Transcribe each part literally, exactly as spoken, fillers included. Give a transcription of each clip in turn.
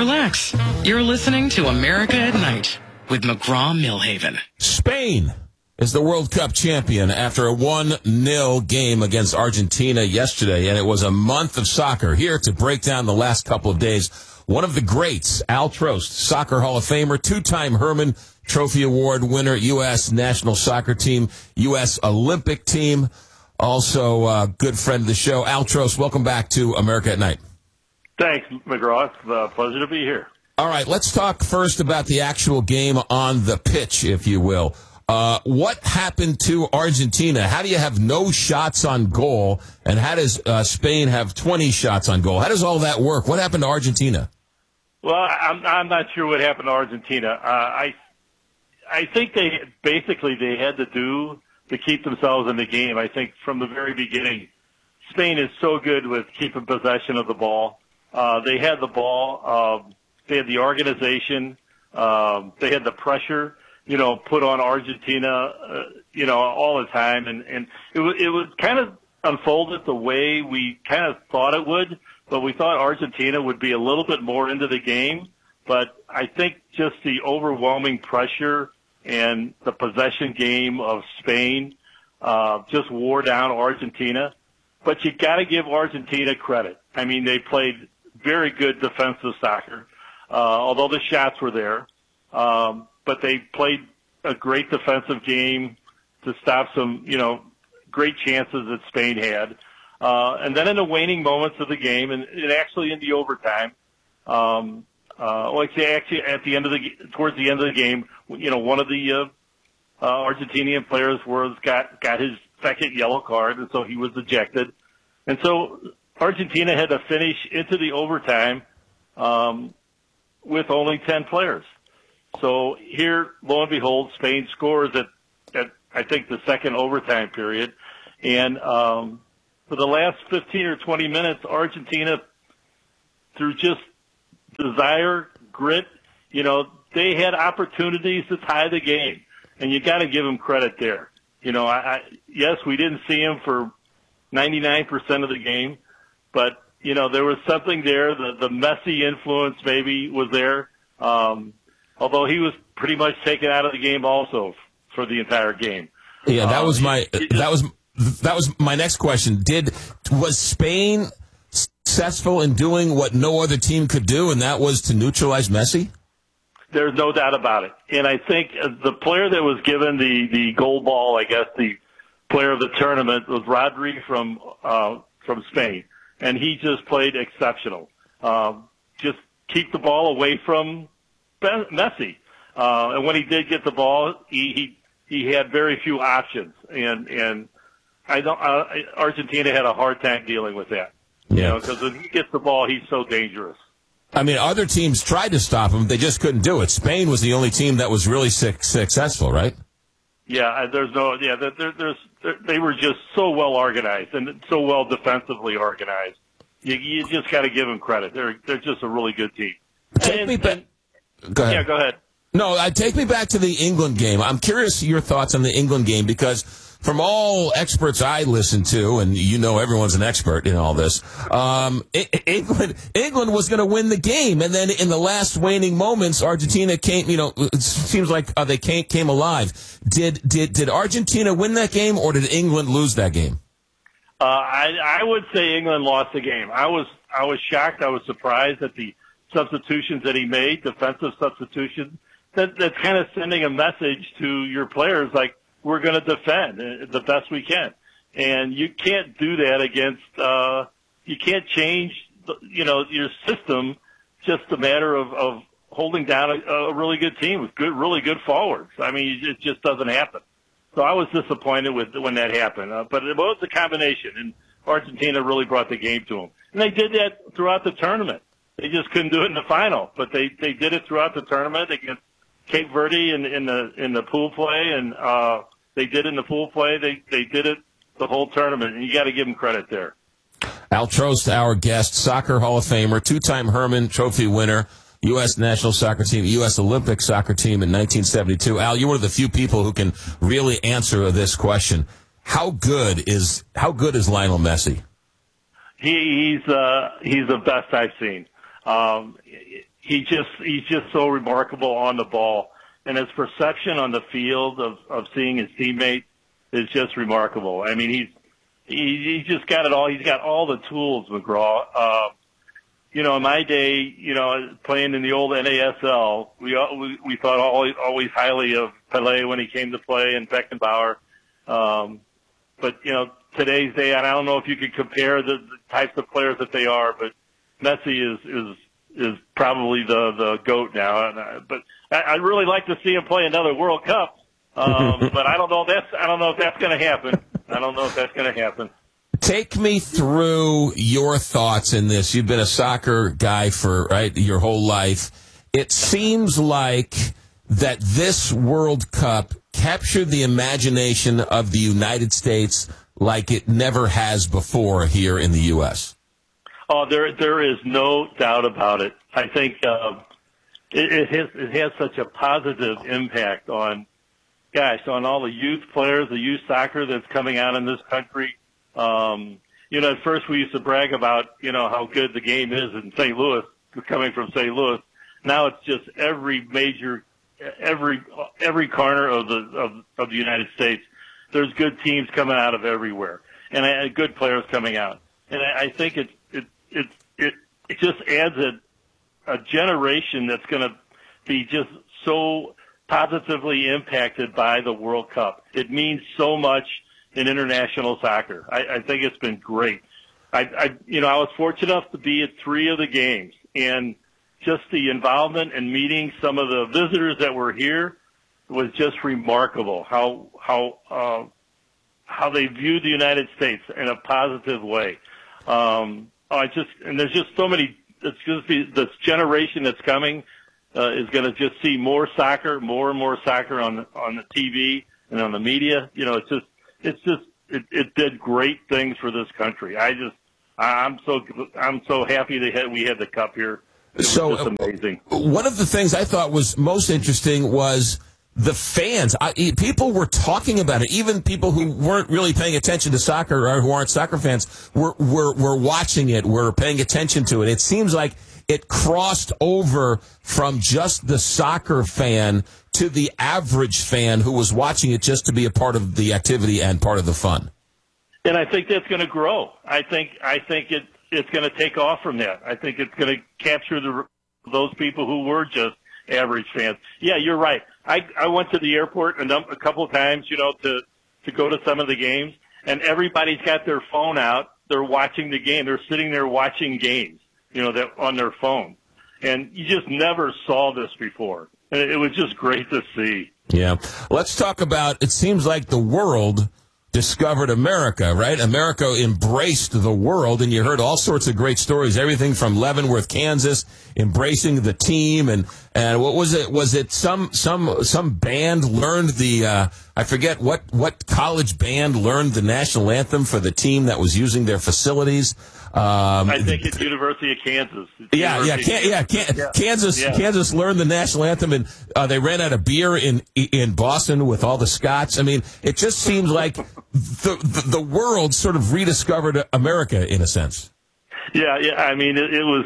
relax. You're listening to America at Night with McGraw-Millhaven. Spain is the World Cup champion after a one nil game against Argentina yesterday, and it was a month of soccer. Here to break down the last couple of days, one of the greats, Al Trost, Soccer Hall of Famer, two-time Herman Trophy Award winner, U S National Soccer Team, U S Olympic Team, also a good friend of the show. Al Trost, welcome back to America at Night. Thanks, McGraw. It's a pleasure to be here. All right, let's talk first about the actual game on the pitch, if you will. Uh, what happened to Argentina? How do you have no shots on goal, and how does uh, Spain have twenty shots on goal? How does all that work? What happened to Argentina? Well, I'm, I'm not sure what happened to Argentina. Uh, I I think they basically they had to do to keep themselves in the game. I think from the very beginning, Spain is so good with keeping possession of the ball. Uh, they had the ball. Um, they had the organization. Um, they had the pressure, you know, put on Argentina, uh, you know, all the time. And, and it was, it was kind of unfolded the way we kind of thought it would, but we thought Argentina would be a little bit more into the game. But I think just the overwhelming pressure and the possession game of Spain, uh, just wore down Argentina. But you got to give Argentina credit. I mean, they played very good defensive soccer, uh, although the shots were there. Um, but they played a great defensive game to stop some, you know, great chances that Spain had. Uh, and then in the waning moments of the game, and, and actually in the overtime, um, uh, well, actually, actually at the end of the, towards the end of the game, you know, one of the, uh, uh, Argentinian players was, got, got his second yellow card, and so he was ejected. And so Argentina had to finish into the overtime, um, with only ten players. So here, lo and behold, Spain scores at, at I think, the second overtime period. And um, for the last fifteen or twenty minutes, Argentina, through just desire, grit, you know, they had opportunities to tie the game. And you got to give them credit there. You know, I, I yes, we didn't see him for ninety-nine percent of the game, but, you know, there was something there. The, the Messi influence maybe was there. Um, Although he was pretty much taken out of the game also for the entire game. Yeah, that um, was my that was that was my next question. Did was Spain successful in doing what no other team could do, and that was to neutralize Messi? There's no doubt about it. And I think the player that was given the the gold ball, I guess the player of the tournament, was Rodri from uh, from Spain, and he just played exceptional. Um, just keep the ball away from Messi, uh, and when he did get the ball, he he, he had very few options, and and I don't. Uh, Argentina had a hard time dealing with that, you yeah. know, because when he gets the ball, he's so dangerous. I mean, other teams tried to stop him; they just couldn't do it. Spain was the only team that was really su- successful, right? Yeah, there's no. Yeah, there, there's there, they were just so well organized and so well defensively organized. You, you just got to give them credit. They're they're just a really good team. Take and, me back. Go ahead. Yeah, go ahead. No, uh, take me back to the England game. I'm curious your thoughts on the England game because from all experts I listen to, and you know everyone's an expert in all this, um, I- England England was going to win the game, and then in the last waning moments, Argentina came. You know, it seems like uh, they came, came alive. Did did did Argentina win that game, or did England lose that game? Uh, I I would say England lost the game. I was I was shocked. I was surprised at the substitutions that he made, defensive substitutions. That, that's kind of sending a message to your players like, we're going to defend the best we can. And you can't do that against, uh, you can't change, the, you know, your system just a matter of, of holding down a, a really good team with good, really good forwards. I mean, it just doesn't happen. So I was disappointed with when that happened. Uh, but it was a combination, and Argentina really brought the game to them. And they did that throughout the tournament. They just couldn't do it in the final, but they, they did it throughout the tournament against Cape Verde in, in the in the pool play, and uh, they did it in the pool play. They they did it the whole tournament, and you got to give them credit there. Al Trost, our guest, Soccer Hall of Famer, two-time Herman Trophy winner, U S National Soccer Team, U S Olympic Soccer Team in nineteen seventy-two. Al, you're one of the few people who can really answer this question. How good is how good is Lionel Messi? He, he's uh, he's the best I've seen. Um, he just he's just so remarkable on the ball, and his perception on the field of of seeing his teammates is just remarkable. I mean, he's he, he's just got it all. He's got all the tools, McGraw. Uh, you know, in my day, you know, playing in the old N A S L, we we, we thought always, always highly of Pelé when he came to play, and Beckenbauer. Um, but you know, today's day, and I don't know if you could compare the, the types of players that they are, but Messi is is is probably the the GOAT now. And, uh, but I, I'd really like to see him play another World Cup. Um, but I don't know if that's I don't know if that's going to happen. I don't know if that's going to happen. Take me through your thoughts in this. You've been a soccer guy for right your whole life. It seems like that this World Cup captured the imagination of the United States like it never has before here in the U S. Oh, there there is no doubt about it. I think uh, it, it has it has such a positive impact on, gosh, on all the youth players, the youth soccer that's coming out in this country. Um, you know, at first we used to brag about, you know, how good the game is in Saint Louis, coming from Saint Louis. Now it's just every major, every every corner of the of, of the United States. There's good teams coming out of everywhere, and uh, good players coming out. And I, I think it it it it it just adds a a generation that's going to be just so positively impacted by the World Cup. It means so much in international soccer. I, I think it's been great. I, I, you know, I was fortunate enough to be at three of the games, and just the involvement and meeting some of the visitors that were here was just remarkable. How how uh, how they viewed the United States in a positive way. Um, I just and there's just so many. It's just the, this generation that's coming uh, is going to just see more soccer, more and more soccer on on the T V and on the media. You know, it's just. It's just it, it did great things for this country. I just I'm so I'm so happy that had, we had the cup here. It was so just amazing. One of the things I thought was most interesting was the fans. I, people were talking about it. Even people who weren't really paying attention to soccer or who aren't soccer fans were were were watching it. Were paying attention to it. It seems like it crossed over from just the soccer fan to the average fan who was watching it just to be a part of the activity and part of the fun. And I think that's going to grow. I think I think it it's going to take off from that. I think it's going to capture the those people who were just average fans. Yeah, you're right. I I went to the airport a, num- a couple of times, you know, to to go to some of the games, and everybody's got their phone out. They're watching the game. They're sitting there watching games, you know, that on their phone. And you just never saw this before. And it was just great to see. Yeah. Let's talk about, it seems like the world discovered America, right? America embraced the world, and you heard all sorts of great stories, everything from Leavenworth, Kansas, embracing the team, and, and what was it? Was it some, some, some band learned the, uh, I forget what, what college band learned the national anthem for the team that was using their facilities? Um, I think it's University of Kansas. It's yeah, University yeah, can, yeah, can, yeah. Kansas. Yeah. Kansas learned the national anthem, and uh, they ran out of beer in in Boston with all the Scots. I mean, it just seems like the, the the world sort of rediscovered America in a sense. Yeah, yeah. I mean, it, it was.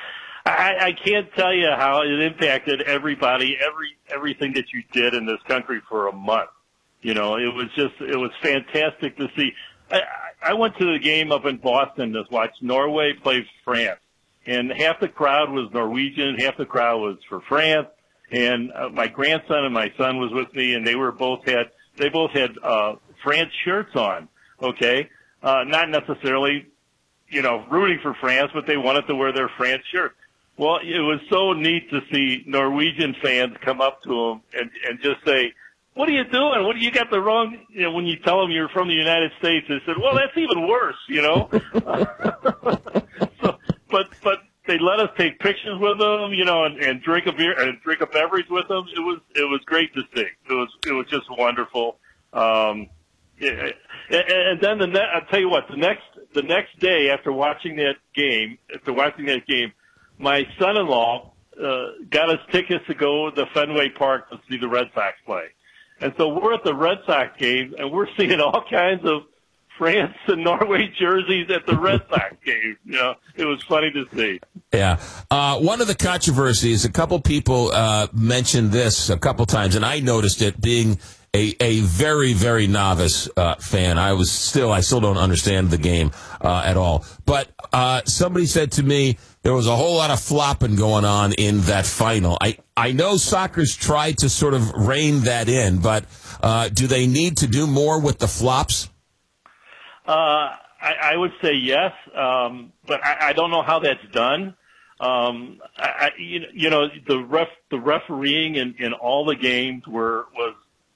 I, I can't tell you how it impacted everybody, every everything that you did in this country for a month. You know, it was just it was fantastic to see. I, I went to the game up in Boston to watch Norway play France, and half the crowd was Norwegian, half the crowd was for France, and uh, my grandson and my son was with me, and they were both had they both had uh, France shirts on. Okay, uh, not necessarily, you know, rooting for France, but they wanted to wear their France shirt. Well, it was so neat to see Norwegian fans come up to them and, and just say, "What are you doing? What do you got the wrong?" You know, when you tell them you're from the United States, they said, "Well, that's even worse," you know. so, but but they let us take pictures with them, you know, and, and drink a beer and drink a beverage with them. It was it was great to see. It was it was just wonderful. Um, yeah, and, and then the ne- I'll tell you what, the next the next day after watching that game, after watching that game, my son-in-law uh, got us tickets to go to Fenway Park to see the Red Sox play. And so we're at the Red Sox game, and we're seeing all kinds of France and Norway jerseys at the Red Sox game. You know, it was funny to see. Yeah. Uh, one of the controversies, a couple people uh, mentioned this a couple times, and I noticed it being a, a very, very novice uh, fan. I was still, I still don't understand the game uh, at all. But uh, somebody said to me there was a whole lot of flopping going on in that final. I, I know soccer's tried to sort of rein that in, but uh, do they need to do more with the flops? Uh, I, I would say yes, um, but I, I don't know how that's done. Um, I, I, you, you know, the ref, the refereeing in, in all the games were was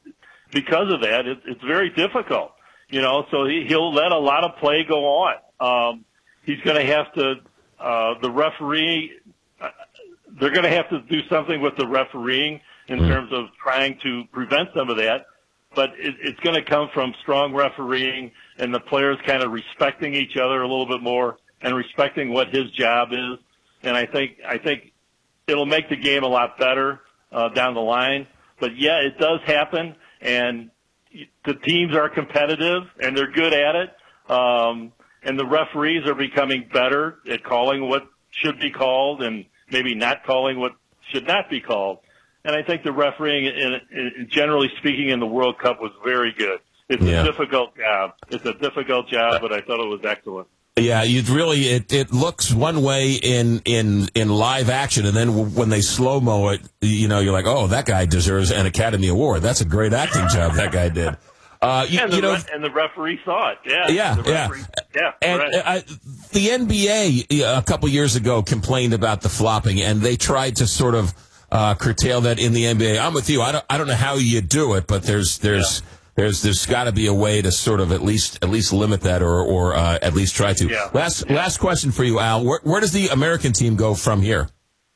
because of that. It, it's very difficult, you know. So he, he'll let a lot of play go on. Um, he's going to have to uh, the referee. Uh, they're going to have to do something with the refereeing in mm. terms of trying to prevent some of that. But it, it's going to come from strong refereeing and the players kind of respecting each other a little bit more and respecting what his job is. And I think I think it'll make the game a lot better uh, down the line. But yeah, it does happen, and the teams are competitive and they're good at it. Um, and the referees are becoming better at calling what should be called and maybe not calling what should not be called. And I think the refereeing, in, in, generally speaking, in the World Cup was very good. It's yeah. a difficult job. It's a difficult job, but I thought it was excellent. Yeah, you'd really it, it looks one way in, in in live action, and then when they slow mo it, you know, you're like, oh, that guy deserves an Academy Award. That's a great acting job that guy did. Uh, you, and, the, you know, and the referee saw it. Yeah, yeah, the referee, yeah. yeah. And right. uh, the N B A a couple years ago complained about the flopping, and they tried to sort of uh, curtail that in the N B A. I'm with you. I don't I don't know how you do it, but there's there's. Yeah. There's there's got to be a way to sort of at least at least limit that or or uh, at least try to. Yeah. Last yeah. last question for you, Al. Where, where does the American team go from here?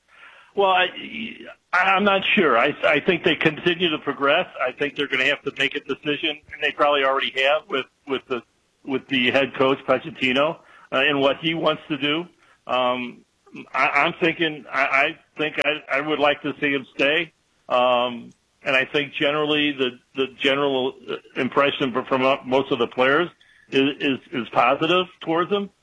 Well, I, I'm not sure. I I think they continue to progress. I think they're going to have to make a decision, and they probably already have with with the with the head coach Pochettino uh, and what he wants to do. Um, I, I'm thinking. I, I think I, I would like to see him stay. Um, And I think generally the, the general impression from most of the players is, is, is positive towards him.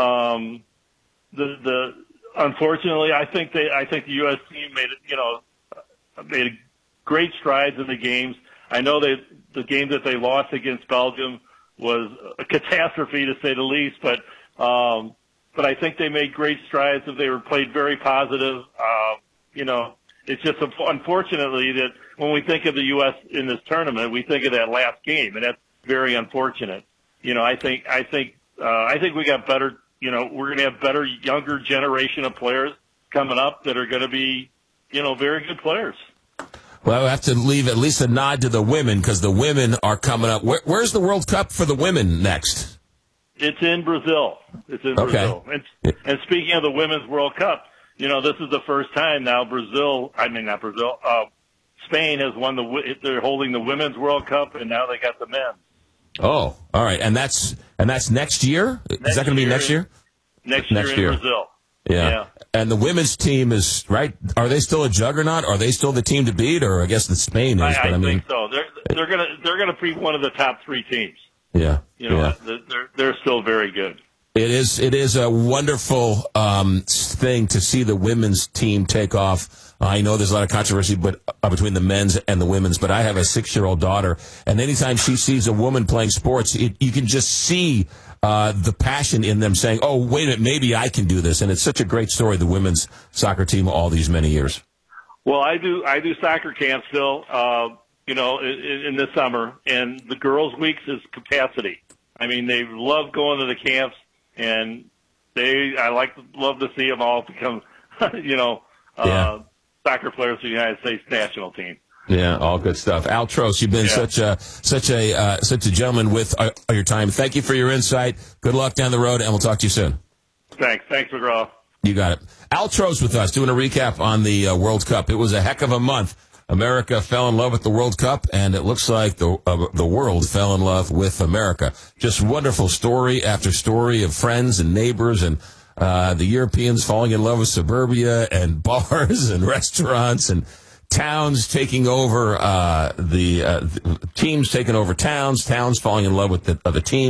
Um, the, the, unfortunately, I think they, I think the U S team made it, you know, made great strides in the games. I know they, the game that they lost against Belgium was a catastrophe to say the least, but, um, but I think they made great strides and they were played very positive. Uh, you know, it's just unfortunately that when we think of the U S in this tournament, we think of that last game, and that's very unfortunate. You know, I think I think uh, I think we got better. You know, we're going to have better younger generation of players coming up that are going to be, you know, very good players. Well, I have to leave at least a nod to the women because the women are coming up. Where, where's the World Cup for the women next? It's in Brazil. It's in okay. Brazil. And, and speaking of the Women's World Cup, you know, this is the first time now Brazil, I mean, not Brazil, uh, Spain has won the, they're holding the Women's World Cup, and now they got the men's. Oh, all right. And that's, and that's next year? Next is that going to be next year? Next year next in year. Brazil. Yeah. yeah. And the women's team is, right, are they still a juggernaut? Are they still the team to beat? Or I guess the Spain is, I, but I, I mean. think so. They're, they're going to, they're going to be one of the top three teams. Yeah. You know, yeah. they're, they're still very good. It is it is a wonderful um, thing to see the women's team take off. I know there's a lot of controversy but uh, between the men's and the women's, but I have a six-year-old daughter, and anytime she sees a woman playing sports, it, you can just see uh, the passion in them saying, oh, wait a minute, maybe I can do this. And it's such a great story, the women's soccer team all these many years. Well, I do I do soccer camp still, uh, you know, in, in the summer, and the girls' weeks is capacity. I mean, they love going to the camps. And they, I like to love to see them all become, you know, uh, yeah. soccer players for the United States national team. Yeah, all good stuff. Al Trost, you've been yeah. such a such a uh, such a gentleman with uh, your time. Thank you for your insight. Good luck down the road, and we'll talk to you soon. Thanks, thanks, McGraw. You got it. Al Trost with us doing a recap on the uh, World Cup. It was a heck of a month. America fell in love with the World Cup, and it looks like the uh, the world fell in love with America. Just wonderful story after story of friends and neighbors and uh, the Europeans falling in love with suburbia and bars and restaurants and towns taking over, uh, the uh, teams taking over towns, towns falling in love with the other teams.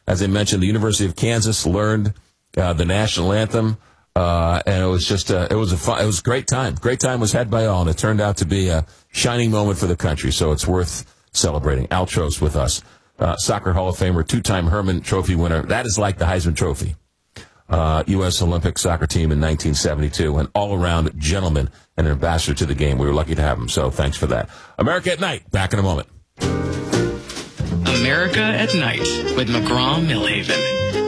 As I mentioned, the University of Kansas learned uh, the national anthem, uh, and it was just a, it was a fun, it was a great time. Great time was had by all, and it turned out to be a shining moment for the country. So it's worth celebrating. Al Trost with us, uh, Soccer Hall of Famer, two-time Hermann Trophy winner. That is like the Heisman Trophy. Uh, U S Olympic soccer team in nineteen seventy-two, an all-around gentleman and an ambassador to the game. We were lucky to have him, so thanks for that. America at Night, back in a moment. America at Night with McGraw-Milhaven.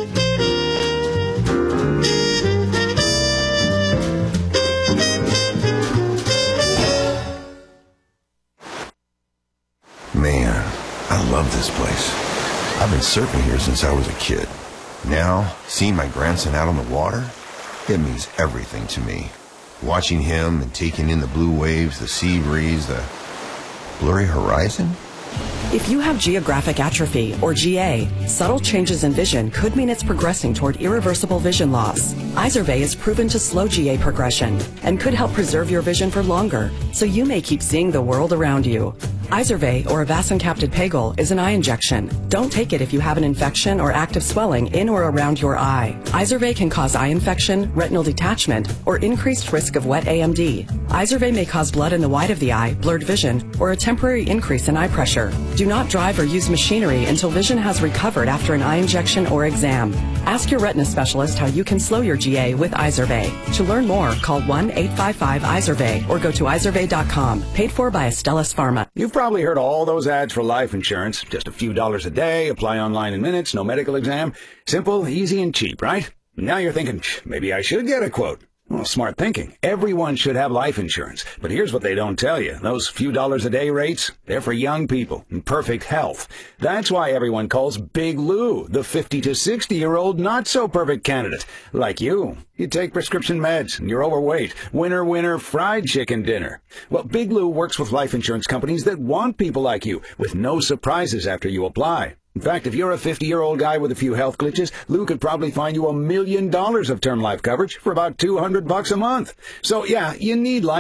Man, I love this place. I've been surfing here since I was a kid. Now, seeing my grandson out on the water, it means everything to me. Watching him and taking in the blue waves, the sea breeze, the blurry horizon. If you have geographic atrophy, or G A, subtle changes in vision could mean it's progressing toward irreversible vision loss. Izervay is proven to slow G A progression and could help preserve your vision for longer, so you may keep seeing the world around you. Izervay, or avacincaptad pegol, is an eye injection. Don't take it if you have an infection or active swelling in or around your eye. Izervay can cause eye infection, retinal detachment, or increased risk of wet A M D. Izervay may cause blood in the white of the eye, blurred vision, or a temporary increase in eye pressure. Do not drive or use machinery until vision has recovered after an eye injection or exam. Ask your retina specialist how you can slow your G A with Izervay. To learn more, call one eight five five Izervay or go to izervay dot com. Paid for by Astellas Pharma. You've probably heard all those ads for life insurance. Just a few dollars a day, apply online in minutes, no medical exam. Simple, easy, and cheap, right? Now you're thinking, maybe I should get a quote. Well, smart thinking. Everyone should have life insurance. But here's what they don't tell you. Those few dollars a day rates, they're for young people in perfect health. That's why everyone calls Big Lou the fifty to sixty-year-old not-so-perfect candidate. Like you. You take prescription meds, and you're overweight. Winner, winner, fried chicken dinner. Well, Big Lou works with life insurance companies that want people like you, with no surprises after you apply. In fact, if you're a fifty-year-old guy with a few health glitches, Lou could probably find you a million dollars of term life coverage for about two hundred bucks a month. So, yeah, you need life